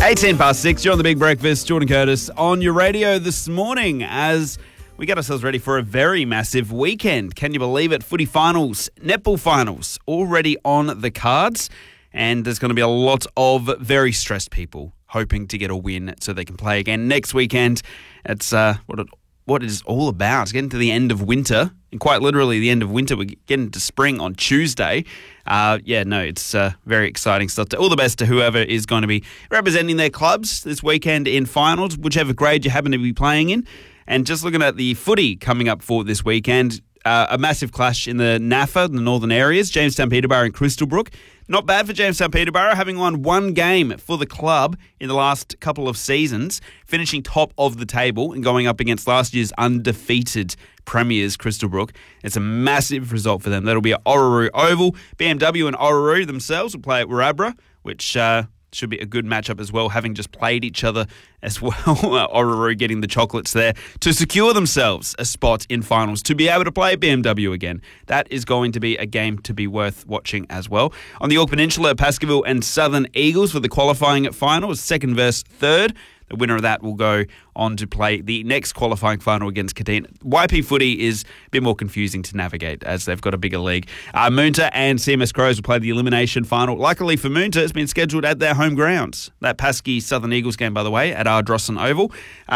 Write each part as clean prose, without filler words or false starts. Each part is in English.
18 past 6, you're on The Big Breakfast. Jordan Curtis on your radio this morning as we get ourselves ready for a very massive weekend. Can you believe it? Footy finals, netball finals already on the cards. And there's going to be a lot of very stressed people hoping to get a win so they can play again next weekend. It's what it is all about. It's getting to the end of winter, and quite literally the end of winter. We're getting to spring on Tuesday. It's very exciting stuff. All the best to whoever is going to be representing their clubs this weekend in finals, whichever grade you happen to be playing in. And just looking at the footy coming up for this weekend, a massive clash in the NAFA, the northern areas, Jamestown Peterborough and Crystal Brook. Not bad for Jamestown Peterborough, having won one game for the club in the last couple of seasons, finishing top of the table and going up against last year's undefeated premiers, Crystal Brook. It's a massive result for them. That'll be at Orroroo Oval. BMW and Orroroo themselves will play at Warabra, which should be a good matchup as well, having just played each other as well. Orroroo getting the chocolates there to secure themselves a spot in finals to be able to play BMW again. That is going to be a game to be worth watching as well. On the Yorke Peninsula, Baskerville and Southern Eagles for the qualifying final, second versus third. The winner of that will go on to play the next qualifying final against Kadeen. YP footy is a bit more confusing to navigate as they've got a bigger league. Moonta and CMS Crows will play the elimination final. Luckily for Moonta, it's been scheduled at their home grounds. That Paskey Southern Eagles game, by the way, at Ardrossan Oval.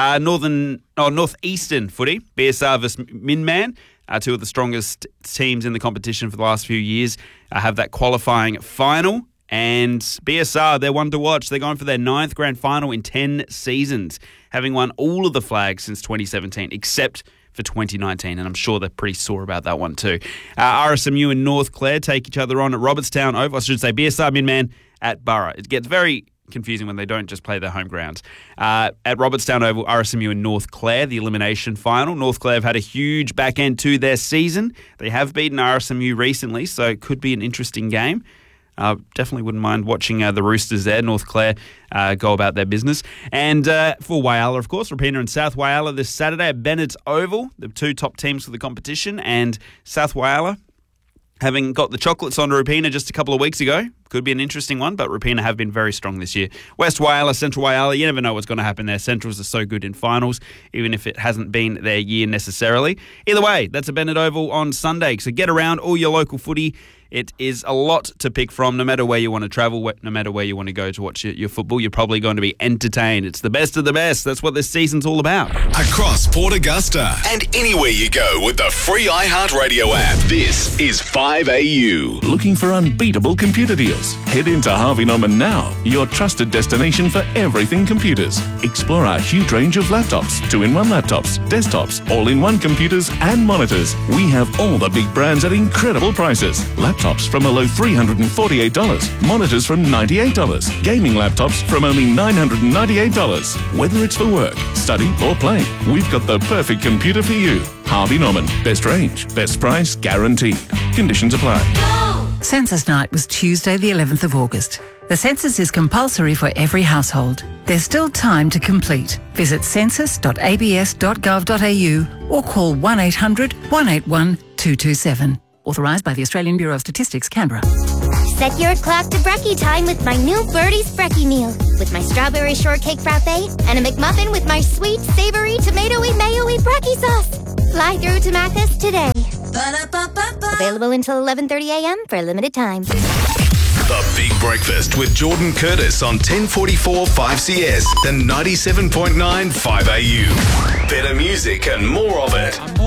Northeastern footy, BSR versus Minman. Two of the strongest teams in the competition for the last few years have that qualifying final. And BSR, they're one to watch. They're going for their 9th grand final in 10 seasons, having won all of the flags since 2017, except for 2019. And I'm sure they're pretty sore about that one too. RSMU and North Clare take each other on at Robertstown Oval. I should say BSR Minman at Borough. It gets very confusing when they don't just play their home grounds. At Robertstown Oval, RSMU and North Clare, the elimination final. North Clare have had a huge back end to their season. They have beaten RSMU recently, so it could be an interesting game. Definitely wouldn't mind watching the Roosters there, North Clare, go about their business. And for Whyalla, of course, Rapina and South Whyalla this Saturday at Bennett's Oval, the two top teams for the competition. And South Whyalla, having got the chocolates on Rapina just a couple of weeks ago, could be an interesting one, but Rapina have been very strong this year. West Whyalla, Central Whyalla, you never know what's going to happen there. Centrals are so good in finals, even if it hasn't been their year necessarily. Either way, that's a Bennett Oval on Sunday, so get around all your local footy. It is a lot to pick from, no matter where you want to travel, no matter where you want to go to watch your football. You're probably going to be entertained. It's the best of the best. That's what this season's all about. Across Port Augusta and anywhere you go with the free iHeartRadio app. This is 5AU. Looking for unbeatable computer deals? Head into Harvey Norman now, your trusted destination for everything computers. Explore our huge range of laptops, 2-in-1 laptops, desktops, all-in-one computers and monitors. We have all the big brands at incredible prices. Laptops from a low $348, monitors from $98, gaming laptops from only $998. Whether it's for work, study or play, we've got the perfect computer for you. Harvey Norman, best range, best price, guaranteed. Conditions apply. Census night was Tuesday the 11th of August. The census is compulsory for every household. There's still time to complete. Visit census.abs.gov.au or call 1800 181 227. Authorised by the Australian Bureau of Statistics, Canberra. Set your clock to brekkie time with my new Birdie's Brekkie meal. With my strawberry shortcake frappe and a McMuffin with my sweet, savoury, tomatoey, mayo-y brekkie sauce. Fly through to Mathis today. Available until 11:30 a.m. for a limited time. The Big Breakfast with Jordan Curtis on 1044 5CS and 97.9 5AU. Better music and more of it.